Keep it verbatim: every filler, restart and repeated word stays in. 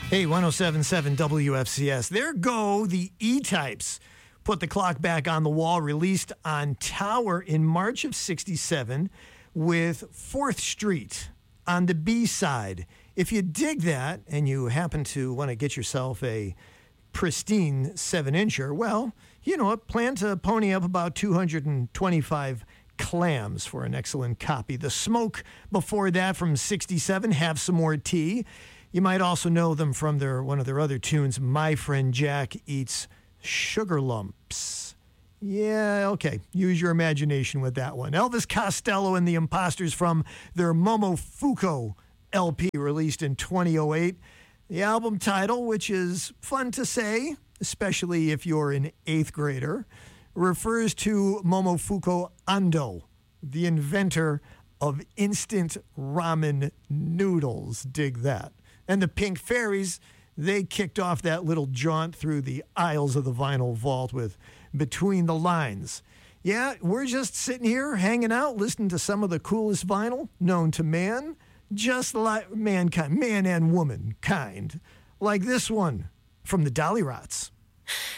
Hey, one oh seven point seven W F C S. There go the E-Types. Put the clock back on the wall, released on Tower in March of sixty-seven with fourth Street on the B-side. If you dig that and you happen to want to get yourself a pristine seven-incher, well, you know what, plan to pony up about two hundred twenty-five clams for an excellent copy. The Smoke before that from sixty-seven, Have Some More Tea. You might also know them from their one of their other tunes, My Friend Jack Eats Sugar Lumps. Yeah, okay. Use your imagination with that one. Elvis Costello and the Imposters from their Momofuku L P released in two thousand eight. The album title, which is fun to say, especially if you're an eighth grader, refers to Momofuku Ando, the inventor of instant ramen noodles. Dig that. And the Pink Fairies, they kicked off that little jaunt through the aisles of the vinyl vault with Between the Lines. Yeah, we're just sitting here hanging out, listening to some of the coolest vinyl known to man, just like mankind, man and woman kind, like this one from the Dolly Rots.